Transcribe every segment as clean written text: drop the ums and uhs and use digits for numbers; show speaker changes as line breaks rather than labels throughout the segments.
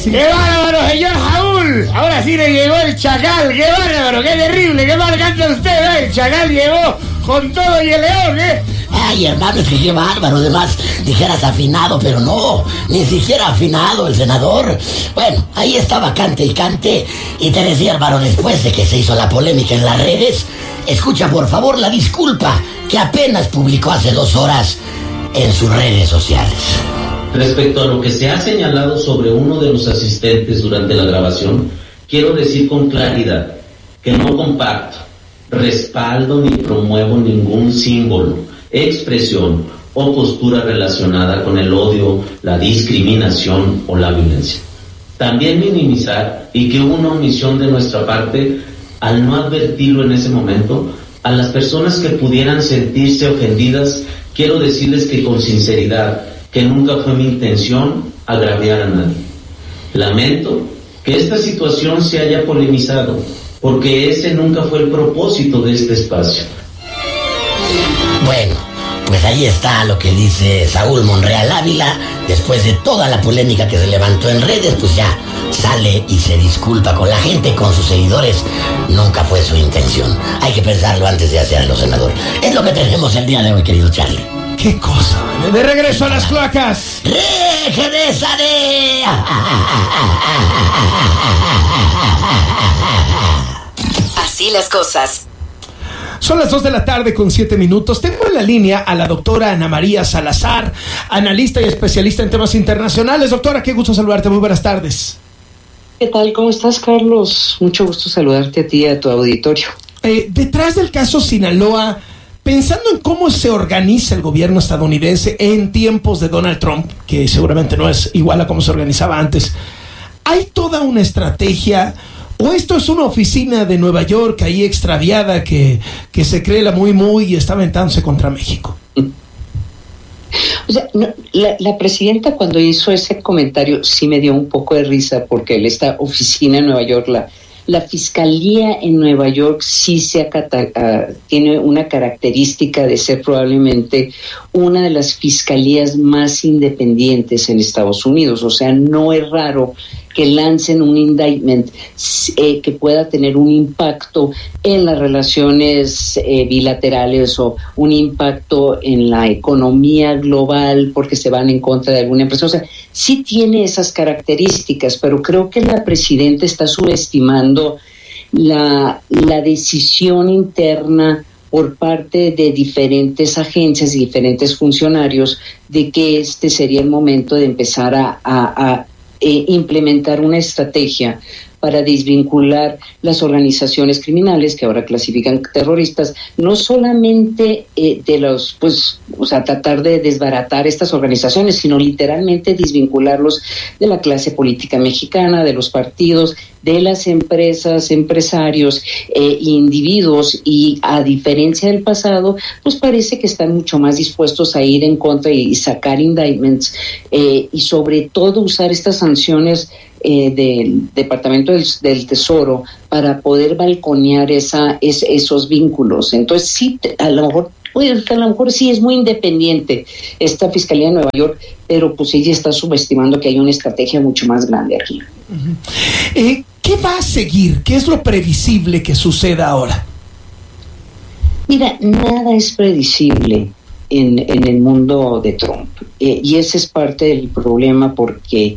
sí.
¡Qué bárbaro, señor Saúl! Ahora sí le llegó el chacal. ¡Qué bárbaro, qué terrible! ¡Qué mal canta usted! El chacal llegó con todo y el león, ¿eh?
Ay, hermano, es que qué bárbaro. Además, dijeras afinado, pero no, ni siquiera afinado el senador. Bueno, ahí estaba cante y cante. Y te decía, hermano, después de que se hizo la polémica en las redes, escucha por favor la disculpa que apenas publicó hace 2 horas en sus redes sociales.
Respecto a lo que se ha señalado sobre uno de los asistentes durante la grabación, quiero decir con claridad que no comparto, respaldo ni promuevo ningún símbolo, expresión o postura relacionada con el odio, la discriminación o la violencia. También minimizar y que hubo una omisión de nuestra parte al no advertirlo en ese momento a las personas que pudieran sentirse ofendidas. Quiero decirles que con sinceridad, que nunca fue mi intención agraviar a nadie. Lamento que esta situación se haya polemizado, porque ese nunca fue el propósito de este espacio.
Bueno, pues ahí está lo que dice Saúl Monreal Ávila. Después de toda la polémica que se levantó en redes, pues ya sale y se disculpa con la gente, con sus seguidores. Nunca fue su intención. Hay que pensarlo antes de hacerlo, senador. Es lo que tenemos el día de hoy, querido Charlie.
¡Qué cosa! De regreso a las cloacas.
¡Regresaré!
Así las cosas.
Son las 2:07 p.m. Tengo en la línea a la doctora Ana María Salazar, analista y especialista en temas internacionales. Doctora, qué gusto saludarte. Muy buenas tardes.
¿Qué tal? ¿Cómo estás, Carlos? Mucho gusto saludarte a ti y a tu auditorio.
Detrás del caso Sinaloa, pensando en cómo se organiza el gobierno estadounidense en tiempos de Donald Trump, que seguramente no es igual a cómo se organizaba antes, ¿hay toda una estrategia o esto es una oficina de Nueva York ahí extraviada que se cree la muy y está aventándose contra México?
O sea, no, la presidenta cuando hizo ese comentario sí me dio un poco de risa, porque esta oficina en Nueva York, la Fiscalía en Nueva York sí tiene una característica de ser probablemente una de las fiscalías más independientes en Estados Unidos. O sea, no es raro que lancen un indictment que pueda tener un impacto en las relaciones bilaterales o un impacto en la economía global porque se van en contra de alguna empresa. O sea, sí tiene esas características, pero creo que la presidenta está subestimando la decisión interna por parte de diferentes agencias y diferentes funcionarios de que este sería el momento de empezar a implementar una estrategia para desvincular las organizaciones criminales que ahora clasifican terroristas, no solamente de los, pues, o sea, tratar de desbaratar estas organizaciones, sino literalmente desvincularlos de la clase política mexicana, de los partidos, de las empresas, empresarios, individuos, y a diferencia del pasado, pues parece que están mucho más dispuestos a ir en contra y sacar indictments, y sobre todo usar estas sanciones del Departamento del Tesoro para poder balconear esos vínculos. Entonces sí, a lo mejor sí es muy independiente esta Fiscalía de Nueva York, pero pues ella está subestimando que hay una estrategia mucho más grande aquí.
Uh-huh. ¿Qué va a seguir? ¿Qué es lo previsible que suceda ahora?
Mira, nada es predecible en el mundo de Trump, y ese es parte del problema, porque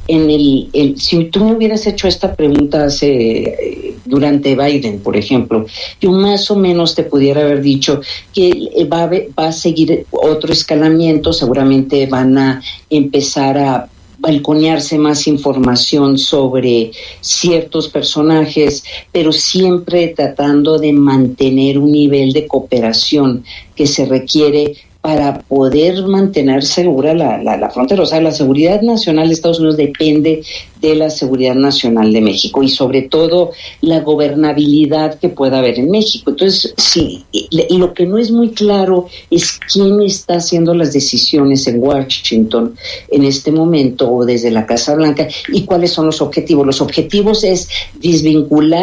si tú me hubieras hecho esta pregunta durante Biden, por ejemplo, yo más o menos te pudiera haber dicho que va a seguir otro escalamiento. Seguramente van a empezar a balconearse más información sobre ciertos personajes, pero siempre tratando de mantener un nivel de cooperación que se requiere para poder mantener segura la frontera. O sea, la seguridad nacional de Estados Unidos depende de la seguridad nacional de México, y sobre todo la gobernabilidad que pueda haber en México. Entonces, sí, lo que no es muy claro es quién está haciendo las decisiones en Washington en este momento o desde la Casa Blanca, y cuáles son los objetivos. Los objetivos es desvincular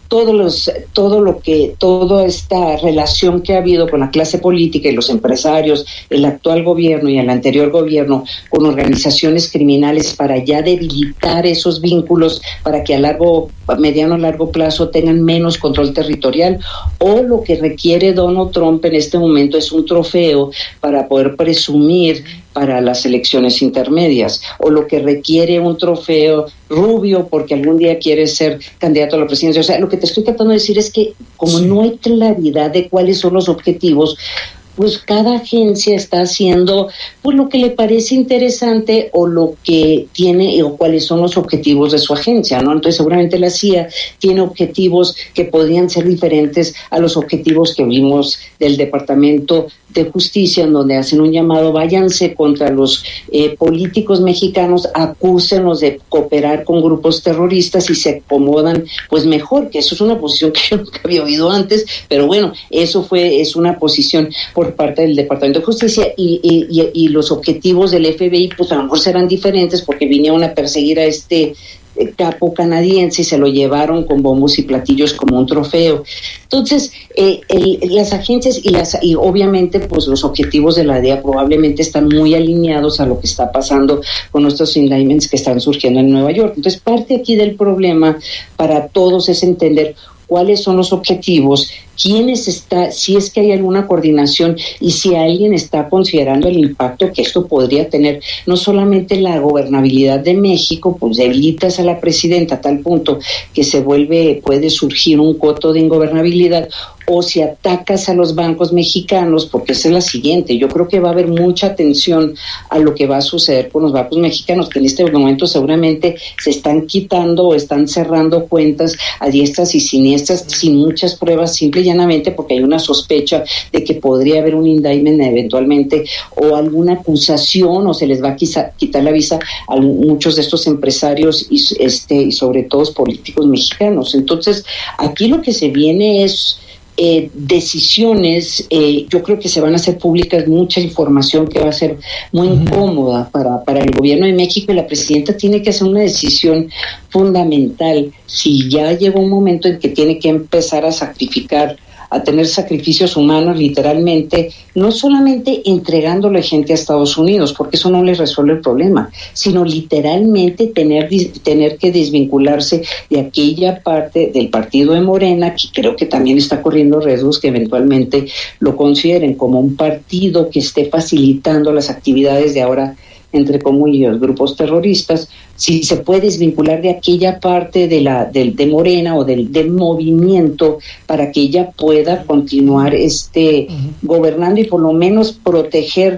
toda esta relación que ha habido con la clase política y los empresarios, el actual gobierno y el anterior gobierno, con organizaciones criminales para ya debilitar esos vínculos para que a mediano largo plazo tengan menos control territorial, o lo que requiere Donald Trump en este momento es un trofeo para poder presumir para las elecciones intermedias, o lo que requiere un trofeo Rubio porque algún día quiere ser candidato a la presidencia. O sea, lo que te estoy tratando de decir es que como no hay claridad de cuáles son los objetivos, pues cada agencia está haciendo pues lo que le parece interesante o lo que tiene o cuáles son los objetivos de su agencia, ¿no? Entonces seguramente la CIA tiene objetivos que podrían ser diferentes a los objetivos que vimos del Departamento de Justicia, en donde hacen un llamado: váyanse contra los políticos mexicanos, acúsenlos de cooperar con grupos terroristas y se acomodan pues mejor, que eso es una posición que yo nunca había oído antes, pero bueno, es una posición por parte del Departamento de Justicia, y los objetivos del FBI pues a lo mejor serán diferentes porque vinieron a perseguir a este capo canadiense y se lo llevaron con bombos y platillos como un trofeo. Entonces, las agencias y obviamente pues los objetivos de la DEA probablemente están muy alineados a lo que está pasando con nuestros indictments que están surgiendo en Nueva York. Entonces, parte aquí del problema para todos es entender cuáles son los objetivos, si es que hay alguna coordinación y si alguien está considerando el impacto que esto podría tener, no solamente la gobernabilidad de México, pues debilitas a la presidenta a tal punto que puede surgir un coto de ingobernabilidad, o si atacas a los bancos mexicanos, porque esa es la siguiente. Yo creo que va a haber mucha atención a lo que va a suceder con los bancos mexicanos, que en este momento seguramente se están quitando o están cerrando cuentas a diestras y siniestras sin muchas pruebas, simple y llanamente porque hay una sospecha de que podría haber un indictment eventualmente o alguna acusación, o se les va a quitar la visa a muchos de estos empresarios y sobre todo políticos mexicanos. Entonces, aquí lo que se viene es decisiones, yo creo que se van a hacer públicas mucha información que va a ser muy incómoda para el gobierno de México, y la presidenta tiene que hacer una decisión fundamental. Si ya llegó un momento en que tiene que empezar a tener sacrificios humanos, literalmente, no solamente entregándole gente a Estados Unidos, porque eso no les resuelve el problema, sino literalmente tener que desvincularse de aquella parte del partido de Morena, que creo que también está corriendo riesgos que eventualmente lo consideren como un partido que esté facilitando las actividades de ahora, entre comillas, grupos terroristas. Si se puede desvincular de aquella parte de Morena o del movimiento para que ella pueda continuar gobernando y por lo menos proteger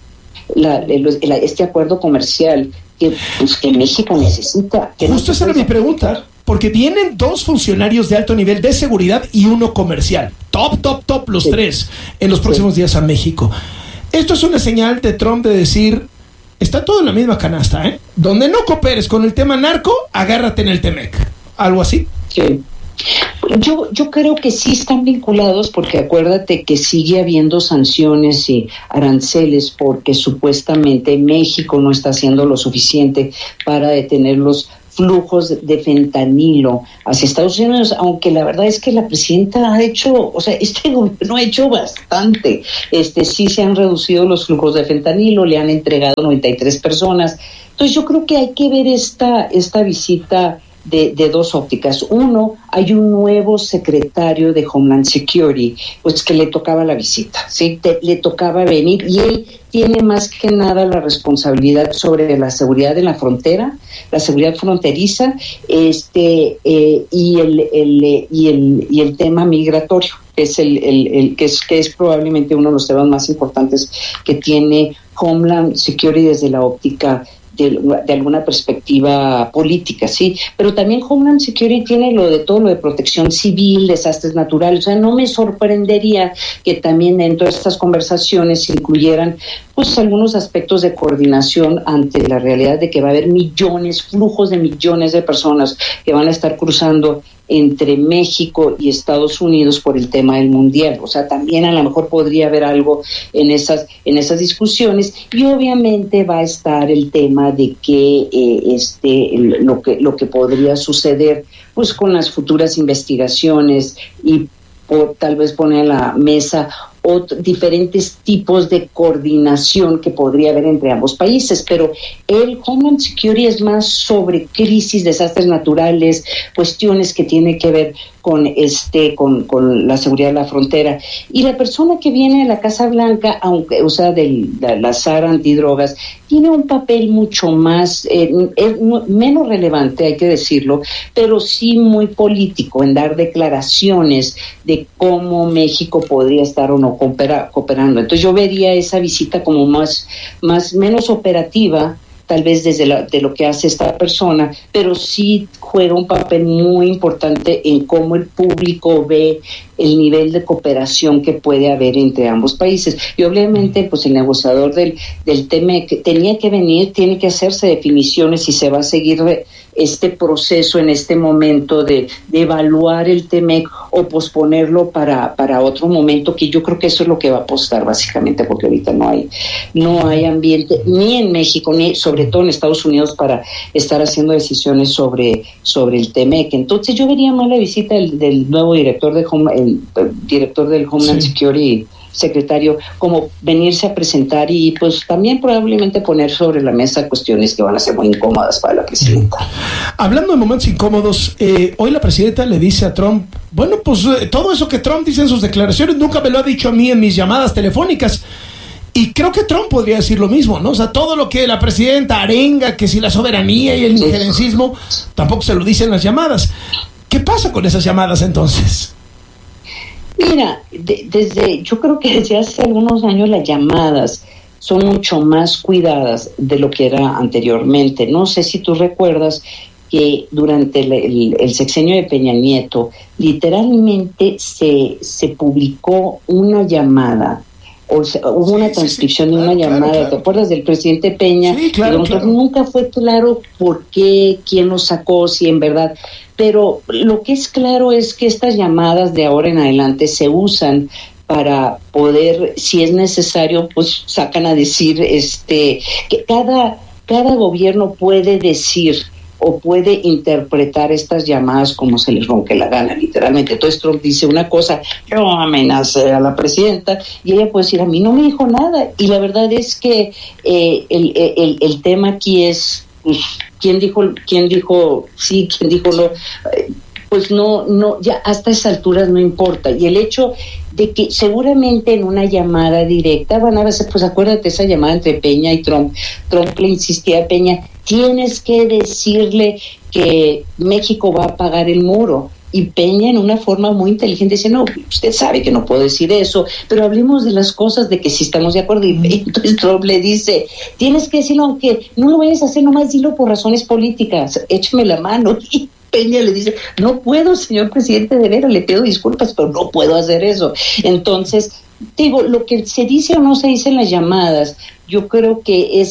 este acuerdo comercial que México necesita.
Justo esa era mi pregunta, porque vienen 2 funcionarios de alto nivel de seguridad y uno comercial. Top, los 3 en los próximos días a México. Esto es una señal de Trump de decir: está todo en la misma canasta, ¿eh? Donde no cooperes con el tema narco, agárrate en el Temec. ¿Algo así?
Sí. Yo creo que sí están vinculados, porque acuérdate que sigue habiendo sanciones y aranceles porque supuestamente México no está haciendo lo suficiente para detener los flujos de fentanilo hacia Estados Unidos, aunque la verdad es que la presidenta este gobierno ha hecho bastante. Sí se han reducido los flujos de fentanilo, le han entregado 93 personas. Entonces yo creo que hay que ver esta visita de 2 ópticas. Uno, hay un nuevo secretario de Homeland Security, pues que le tocaba la visita, ¿sí? Le tocaba venir, y él tiene más que nada la responsabilidad sobre la seguridad en la frontera, la seguridad fronteriza, y el tema migratorio, que es que es probablemente uno de los temas más importantes que tiene Homeland Security desde la óptica de alguna perspectiva política, sí, pero también Homeland Security tiene todo lo de protección civil, desastres naturales. O sea, no me sorprendería que también dentro de estas conversaciones se incluyeran pues algunos aspectos de coordinación ante la realidad de que va a haber flujos de millones de personas que van a estar cruzando entre México y Estados Unidos por el tema del mundial. O sea, también a lo mejor podría haber algo en esas discusiones, y obviamente va a estar el tema de que lo que podría suceder pues con las futuras investigaciones y tal vez poner en la mesa diferentes tipos de coordinación que podría haber entre ambos países, pero el Homeland Security es más sobre crisis, desastres naturales, cuestiones que tienen que ver con la seguridad de la frontera. Y la persona que viene de la Casa Blanca, aunque usa de la SAR antidrogas, tiene un papel mucho más, menos relevante, hay que decirlo, pero sí muy político, en dar declaraciones de cómo México podría estar o no cooperando. Entonces yo vería esa visita como menos operativa, tal vez de lo que hace esta persona, pero sí juega un papel muy importante en cómo el público ve el nivel de cooperación que puede haber entre ambos países. Y obviamente, pues el negociador del TEMEC tiene que hacerse definiciones si se va a seguir este proceso en este momento de evaluar el TEMEC o posponerlo para otro momento, que yo creo que eso es lo que va a apostar básicamente, porque ahorita no hay ambiente ni en México ni sobre todo en Estados Unidos para estar haciendo decisiones sobre el TEMEC. Entonces yo vería más la visita del nuevo director del Homeland Security, secretario, como venirse a presentar y pues también probablemente poner sobre la mesa cuestiones que van a ser muy incómodas para la presidenta.
Hablando de momentos incómodos, hoy la presidenta le dice a Trump, bueno, pues todo eso que Trump dice en sus declaraciones nunca me lo ha dicho a mí en mis llamadas telefónicas. Y creo que Trump podría decir lo mismo, ¿no? O sea, todo lo que la presidenta arenga, que si la soberanía y el injerencismo, tampoco se lo dice en las llamadas. ¿Qué pasa con esas llamadas entonces?
Mira, yo creo que desde hace algunos años las llamadas son mucho más cuidadas de lo que era anteriormente. No sé si tú recuerdas que durante el sexenio de Peña Nieto, literalmente se publicó una llamada, o sea, hubo una transcripción de una llamada, claro. ¿Te acuerdas del presidente Peña? Sí, claro. Nunca fue claro por qué, quién lo sacó, si en verdad. Pero lo que es claro es que estas llamadas de ahora en adelante se usan para poder, si es necesario, pues sacan a decir que cada gobierno puede decir o puede interpretar estas llamadas como se les ronque la gana, literalmente. Entonces Trump dice una cosa, yo amenacé a la presidenta, y ella puede decir, a mí no me dijo nada. Y la verdad es que el tema aquí es, pues, quién dijo sí, quién dijo no. Pues no, ya hasta esas alturas no importa. Y el hecho de que seguramente en una llamada directa van a ver, pues acuérdate esa llamada entre Peña y Trump le insistía a Peña, tienes que decirle que México va a pagar el muro. Y Peña en una forma muy inteligente dice, no, usted sabe que no puedo decir eso, pero hablemos de las cosas de que sí estamos de acuerdo. Y entonces Trump le dice, tienes que decirlo, aunque no lo vayas a hacer, nomás dilo por razones políticas, échame la mano. Y Peña le dice, no puedo, señor presidente, de veras, le pido disculpas, pero no puedo hacer eso. Entonces, digo, lo que se dice o no se dice en las llamadas, yo creo que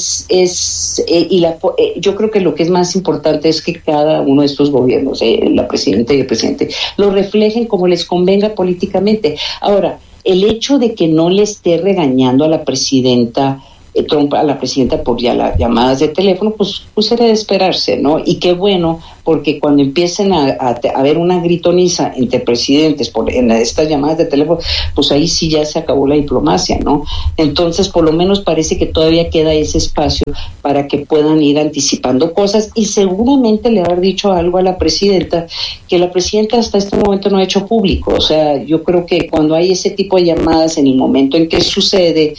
yo creo que lo que es más importante es que cada uno de estos gobiernos, la presidenta y el presidente, lo reflejen como les convenga políticamente. Ahora, el hecho de que no le esté regañando a la presidenta Trump, a la presidenta por ya las llamadas de teléfono, pues era de esperarse, ¿no? Y qué bueno, porque cuando empiecen a haber una gritoniza entre presidentes en estas llamadas de teléfono, pues ahí sí ya se acabó la diplomacia, ¿no? Entonces, por lo menos parece que todavía queda ese espacio para que puedan ir anticipando cosas, y seguramente le haber dicho algo a la presidenta, que la presidenta hasta este momento no ha hecho público. O sea, yo creo que cuando hay ese tipo de llamadas, en el momento en que sucede,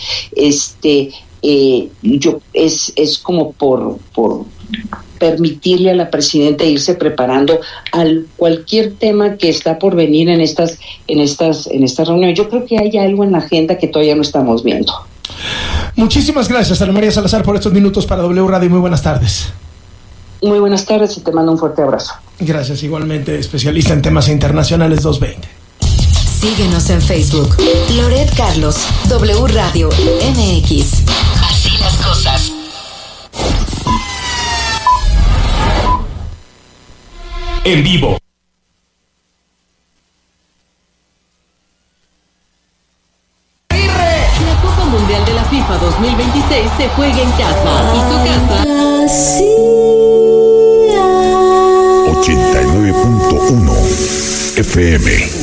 es como por permitirle a la presidenta irse preparando a cualquier tema que está por venir en estas reuniones. Yo creo que hay algo en la agenda que todavía no estamos viendo.
Muchísimas gracias, Ana María Salazar, por estos minutos para W Radio. Muy buenas tardes.
Muy buenas tardes y te mando un fuerte abrazo.
Gracias, igualmente, especialista en temas internacionales 220.
Síguenos en Facebook. Loret Carlos, W Radio MX. Así las cosas.
En vivo.
La Copa Mundial de la FIFA 2026 se juega en casa. Y su casa...
89.1 FM.